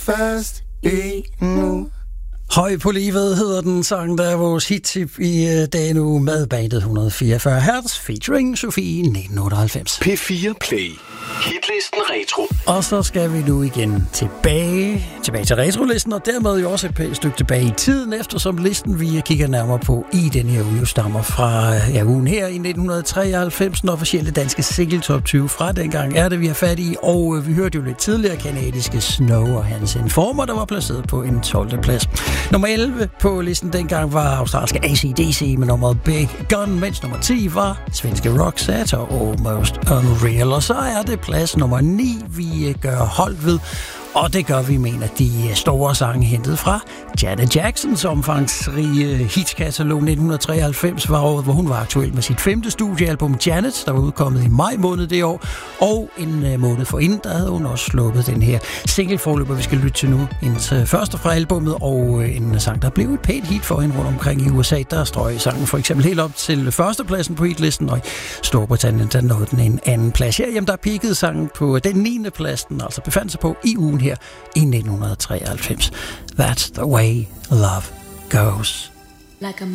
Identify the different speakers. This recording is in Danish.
Speaker 1: Fast endnu.
Speaker 2: Høj på livet hedder den sang, der er vores hittip i dagen nu med bandet 144 Hz featuring Sofie 1998.
Speaker 3: P4 Play. Hitlisten Retro.
Speaker 2: Og så skal vi nu igen tilbage til retrolisten, og dermed jo også et pænt stykke tilbage i tiden, eftersom listen, vi kigger nærmere på i den her uge, stammer fra ugen her i 1993, den officielle danske single top 20 fra dengang er det, vi har fat i, og vi hørte jo lidt tidligere kanadiske Snow og hans Informer, der var placeret på en 12. plads. Nummer 11 på listen dengang var australske AC/DC med nummeret Big Gun, mens nummer 10 var svenske Roxette og Almost Unreal. Og så er det plads nummer 9, vi gør hold ved, og det gør vi med en af de store sange hentet fra Janet Jacksons omfangsrige hitkatalog 1993, var året, hvor hun var aktuel med sit 5. studiealbum Janet, der var udkommet i maj måned det år, og en måned forinden, der havde hun også sluppet den her singleforløber, vi skal lytte til nu, hendes første fra albumet, og en sang, der blev et pænt hit for hende rundt omkring i USA. Der strøg sangen for eksempel helt op til førstepladsen på hitlisten, og i Storbritannien, der nåede den en anden plads. Herhjemme, der peakede sangen på den 9. plads, den altså befandt sig på i ugen her i 1993. That's the way love goes.
Speaker 4: Like a